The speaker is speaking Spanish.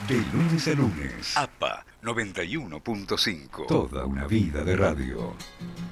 De lunes a lunes. APA 91.5. Toda una vida de radio.